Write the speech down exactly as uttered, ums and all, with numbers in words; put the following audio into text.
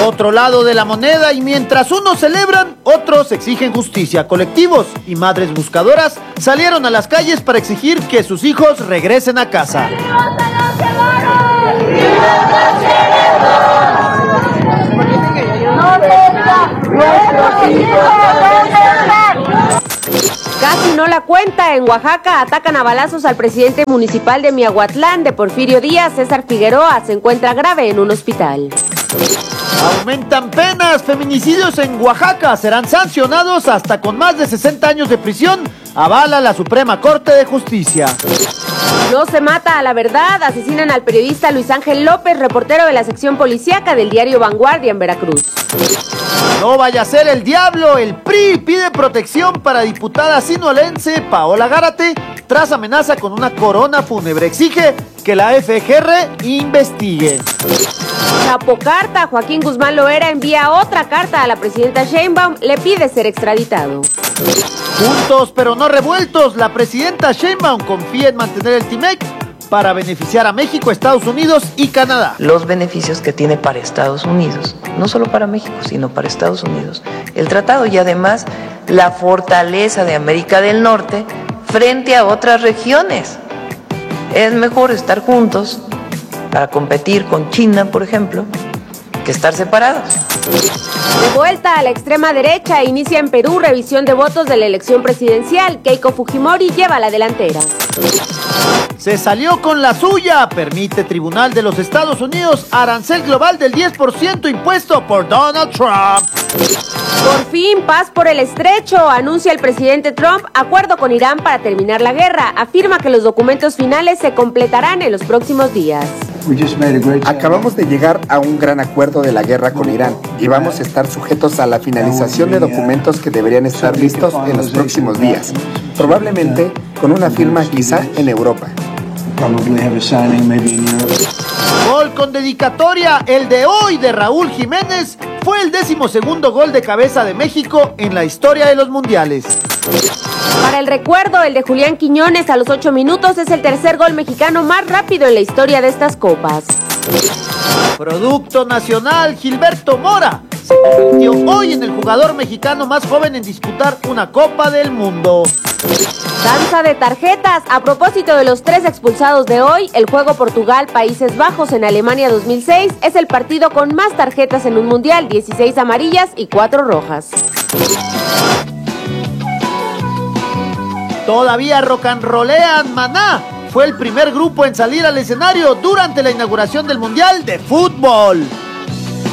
Otro lado de la moneda, y mientras unos celebran, otros exigen justicia. Colectivos y madres buscadoras salieron a las calles para exigir que sus hijos regresen a casa. Casi no la cuenta. En Oaxaca atacan a balazos al presidente municipal de Miahuatlán, de Porfirio Díaz. César Figueroa se encuentra grave en un hospital. Aumentan penas. Feminicidios en Oaxaca serán sancionados hasta con más de sesenta años de prisión, avala la Suprema Corte de Justicia. No se mata a la verdad. Asesinan al periodista Luis Ángel López, reportero de la sección policíaca del diario Vanguardia en Veracruz. No vaya a ser el diablo. El P R I pide protección para diputada sinaloense Paola Gárate tras amenaza con una corona fúnebre. Exige que la F G R investigue. Chapocarta. Joaquín Guzmán Loera envía otra carta a la presidenta Sheinbaum. Le pide ser extraditado. Juntos pero no revueltos. La presidenta Sheinbaum confía en mantener el T-MEC para beneficiar a México, Estados Unidos y Canadá. Los beneficios que tiene para Estados Unidos, no solo para México, sino para Estados Unidos, el tratado, y además la fortaleza de América del Norte frente a otras regiones. Es mejor estar juntos para competir con China, por ejemplo, que estar separados. De vuelta a la extrema derecha, inicia en Perú revisión de votos de la elección presidencial. Keiko Fujimori lleva la delantera. Se salió con la suya. Permite Tribunal de los Estados Unidos arancel global del diez por ciento impuesto por Donald Trump. Por fin, paz por el estrecho. Anuncia el presidente Trump acuerdo con Irán para terminar la guerra. Afirma que los documentos finales se completarán en los próximos días. Acabamos de llegar a un gran acuerdo de la guerra con Irán y vamos a estar sujetos a la finalización de documentos que deberían estar listos en los próximos días, probablemente con una firma quizá en Europa. Gol con dedicatoria. El de hoy de Raúl Jiménez fue el decimosegundo gol de cabeza de México en la historia de los mundiales. Para el recuerdo, el de Julián Quiñones a los ocho minutos es el tercer gol mexicano más rápido en la historia de estas copas. Producto nacional. Gilberto Mora se convirtió hoy en el jugador mexicano más joven en disputar una Copa del Mundo. Danza de tarjetas. A propósito de los tres expulsados de hoy, el juego Portugal-Países Bajos en Alemania dos mil seis es el partido con más tarjetas en un mundial, dieciséis amarillas y cuatro rojas. Todavía rock and rollean. Maná fue el primer grupo en salir al escenario durante la inauguración del Mundial de Fútbol.